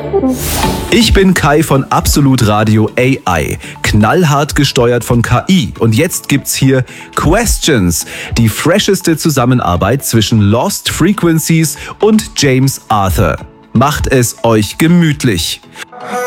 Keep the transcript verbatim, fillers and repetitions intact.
Ich bin Kai von Absolut Radio A I, knallhart gesteuert von K I. Und jetzt gibt's hier Questions, die fresheste Zusammenarbeit zwischen Lost Frequencies und James Arthur. Macht es euch gemütlich.